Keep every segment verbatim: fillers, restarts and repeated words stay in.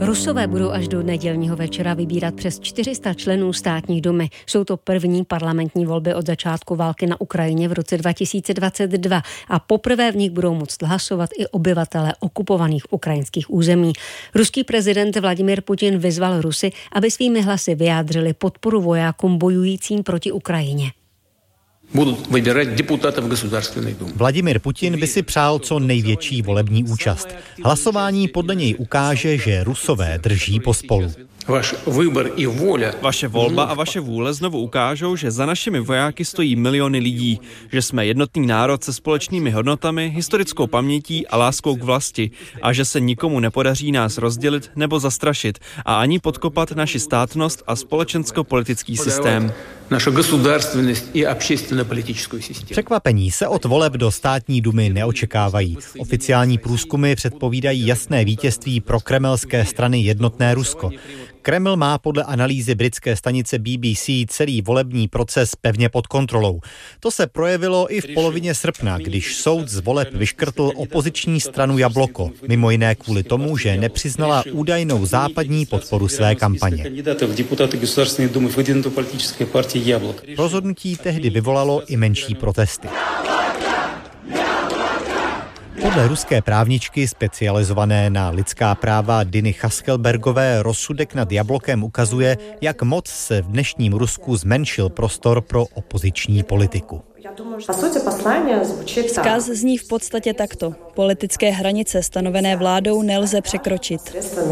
Rusové budou až do nedělního večera vybírat přes čtyři sta členů státní dumy. Jsou to první parlamentní volby od začátku války na Ukrajině v roce dva tisíce dvacet dva a poprvé v nich budou moct hlasovat i obyvatelé okupovaných ukrajinských území. Ruský prezident Vladimír Putin vyzval Rusy, aby svými hlasy vyjádřili podporu vojákům bojujícím proti Ukrajině. Vladimír Putin by si přál co největší volební účast. Hlasování podle něj ukáže, že Rusové drží pospolu. Vaše volba a vaše vůle znovu ukážou, že za našimi vojáky stojí miliony lidí, že jsme jednotný národ se společnými hodnotami, historickou pamětí a láskou k vlasti a že se nikomu nepodaří nás rozdělit nebo zastrašit a ani podkopat naši státnost a společensko-politický systém. Překvapení se od voleb do státní dumy neočekávají. Oficiální průzkumy předpovídají jasné vítězství pro kremelské strany Jednotné Rusko. Kreml má podle analýzy britské stanice B B C celý volební proces pevně pod kontrolou. To se projevilo i v polovině srpna, když soud z voleb vyškrtl opoziční stranu Jabloko, mimo jiné kvůli tomu, že nepřiznala údajnou západní podporu své kampaně. Rozhodnutí tehdy vyvolalo i menší protesty. Podle ruské právničky specializované na lidská práva Diny Chaskelbergové rozsudek nad Jablokem ukazuje, jak moc se v dnešním Rusku zmenšil prostor pro opoziční politiku. Vzkaz zní v podstatě takto. Politické hranice stanovené vládou nelze překročit.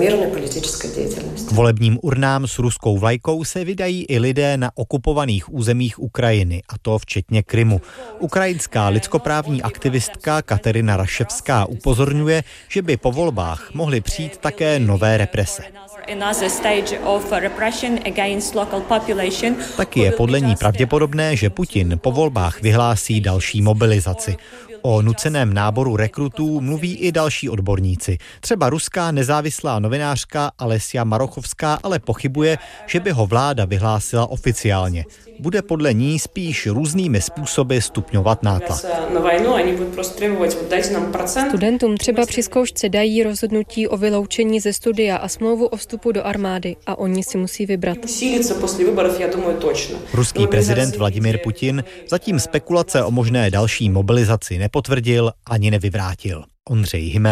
K volebním urnám s ruskou vlajkou se vydají i lidé na okupovaných územích Ukrajiny, a to včetně Krymu. Ukrajinská lidskoprávní aktivistka Katerina Raševská upozorňuje, že by po volbách mohly přijít také nové represe. Taky je podle ní pravděpodobné, že Putin po volbách vyhlásí další mobilizaci. O nuceném náboru rekrutů mluví i další odborníci. Třeba ruská nezávislá novinářka Alesia Marochovská ale pochybuje, že by ho vláda vyhlásila oficiálně. Bude podle ní spíš různými způsoby stupňovat nátlak. Studentům třeba při zkoušce dají rozhodnutí o vyloučení ze studia a smlouvu o vstupu do armády a oni si musí vybrat. Ruský prezident Vladimír Putin zatím spekulace o možné další mobilizaci nepotvrdil ani nevyvrátil. Ondřej Hymel.